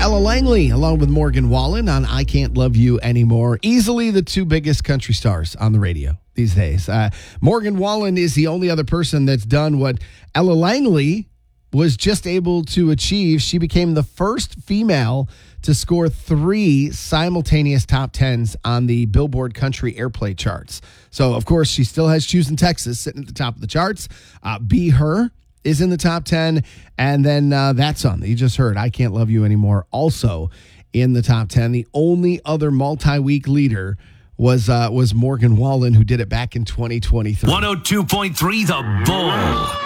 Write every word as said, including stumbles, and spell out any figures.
Ella Langley, along with Morgan Wallen on I Can't Love You Anymore. Easily the two biggest country stars on the radio these days. Uh, Morgan Wallen is the only other person that's done what Ella Langley was just able to achieve. She became the first female to score three simultaneous top tens on the Billboard Country Airplay charts. So, of course, she still has Choosing Texas sitting at the top of the charts. Uh, Be Her is in the top ten. And then uh, that song that you just heard, I Can't Love You Anymore, also in the top ten. The only other multi-week leader was uh, was Morgan Wallen, who did it back in twenty twenty-three. one oh two point three The Bull.